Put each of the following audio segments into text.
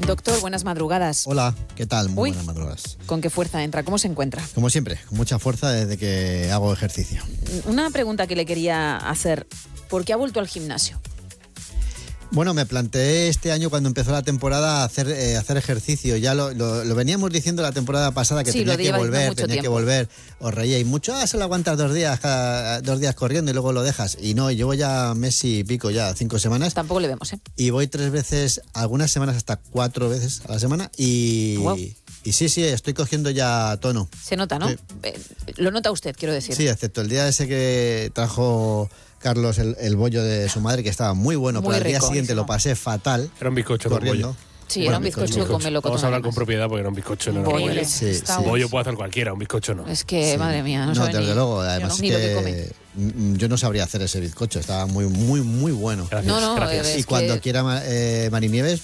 Doctor, buenas madrugadas. Hola, ¿qué tal? Muy buenas madrugadas. ¿Con qué fuerza entra? ¿Cómo se encuentra? Como siempre, con mucha fuerza desde que hago ejercicio. Una pregunta que le quería hacer. ¿Por qué ha vuelto al gimnasio? Bueno, me planteé este año cuando empezó la temporada hacer ejercicio. Ya lo veníamos diciendo la temporada pasada que Sí, tenía que volver. Os reíais mucho, solo aguantas 2 días corriendo y luego lo dejas. Y no, llevo ya mes y pico, ya 5 semanas. Tampoco le vemos, ¿eh? Y voy 3 veces, algunas semanas hasta 4 veces a la semana. Y, wow. Y sí, estoy cogiendo ya tono. Se nota, ¿no? Sí. Lo nota usted, quiero decir. Sí, excepto el día ese que trajo Carlos el bollo de su madre, que estaba muy bueno, pero al día siguiente lo pasé fatal. Era un bizcocho corriendo. con bollo. Sí, era un bizcocho con melocotón. Vamos a hablar con propiedad porque era un bizcocho, no era un bollo. Sí. Bollo puede hacer cualquiera, un bizcocho no. Es que, madre mía, no sabe desde luego, además ni lo que come. Yo no sabría hacer ese bizcocho, estaba muy bueno. Gracias, gracias. Y cuando quiera Mari Nieves,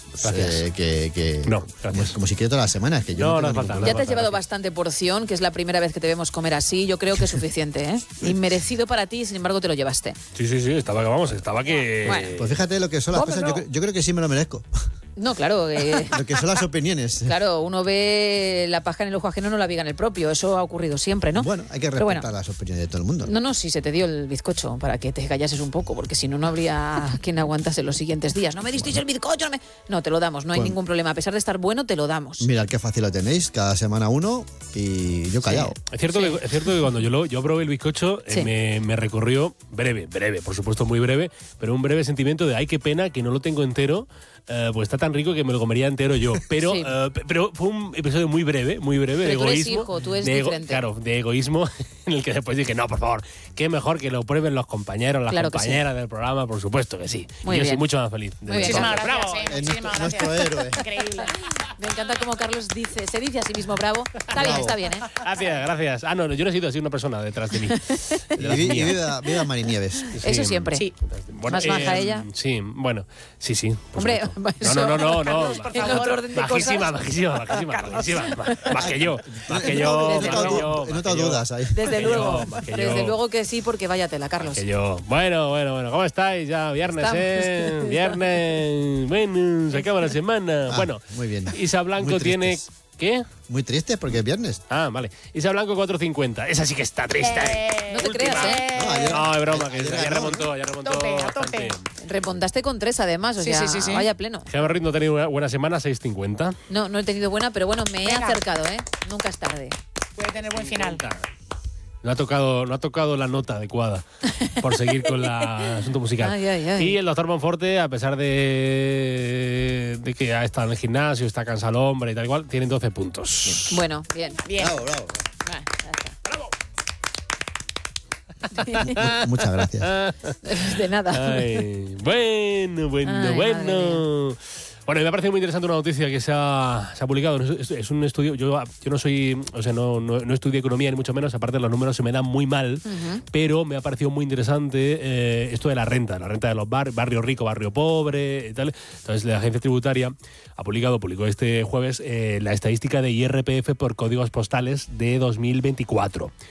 No, gracias. Como si quiere todas las semanas, que yo no tengo ningún problema. Ya te has llevado bastante porción, que es la primera vez que te vemos comer así. Yo creo que es suficiente, ¿eh? Inmerecido para ti, sin embargo te lo llevaste. Sí, estaba que... Bueno. Pues fíjate lo que son las cosas, yo creo que sí me lo merezco. No, claro. Lo que son las opiniones. Claro, uno ve la paja en el ojo ajeno, no la viga en el propio. Eso ha ocurrido siempre, ¿no? Bueno, hay que respetar las opiniones de todo el mundo. No, si se te dio el bizcocho para que te callases un poco, porque si no, no habría quien aguantase los siguientes días. No me disteis el bizcocho. No, te lo damos, no hay ningún problema. A pesar de estar bueno, te lo damos. Mirad qué fácil lo tenéis, cada semana uno y yo callado. Sí. Es cierto que cuando yo probé el bizcocho, me recorrió breve, por supuesto muy breve, pero un breve sentimiento de ay, qué pena que no lo tengo entero. Pues está tan rico que me lo comería entero yo. Pero, pero fue un episodio muy breve pero de egoísmo. Tú eres hijo, tú eres diferente. Claro, de egoísmo, en el que después dije, no, por favor, qué mejor que lo prueben los compañeros, las compañeras del programa, por supuesto que sí. Muy yo bien. soy mucho más feliz. Muchísimas gracias. Bravo. Muchísimas Nuestro gracias. héroe. Increíble. Me encanta como Carlos se dice a sí mismo bravo. Está bien, ¿eh? Gracias. No, yo no he sido así una persona detrás de mí. Y viva Mari Nieves. Sí. Eso siempre. Sí. Bueno, más maja ella. Sí, bueno, sí. Hombre, No. Carlos, por favor. En otro orden de Bajísima. Más que yo. He notado dudas ahí. Desde luego que sí, porque vaya tela, Carlos. Que yo. Bueno. ¿Cómo estáis? Ya viernes, Estamos. Viernes. Bueno, se acaba la semana. Bueno, muy bien. Isa Blanco Muy tiene... tristes. ¿Qué? Muy triste porque es viernes. Ah, vale. Isa Blanco 4.50. Esa sí que está triste. No te creas, ¿eh? No, es broma, que ya remontó Tope, a bastante. tope. Remontaste con 3 además, o sea, sí. vaya pleno. Gemma Ruiz no ha tenido una buena semana, 6.50. No he tenido buena, pero bueno, me he Venga. acercado, ¿eh? Nunca es tarde. Puede tener buen final. No ha tocado la nota adecuada por seguir con el asunto musical. Ay. Y el doctor Monforte, a pesar de que ha estado en el gimnasio, está cansado el hombre y tal igual, tiene 12 puntos. Bueno, bien. Bravo. Ah, Muchas gracias. de nada. Ay, bueno. Bueno, me ha parecido muy interesante una noticia que se ha publicado. Es un estudio. Yo no soy. O sea, no estudié economía ni mucho menos. Aparte, los números se me dan muy mal. Pero me ha parecido muy interesante esto de la renta de los barrio rico, barrio pobre y tal. Entonces, la agencia tributaria publicó este jueves la estadística de IRPF por códigos postales de 2024.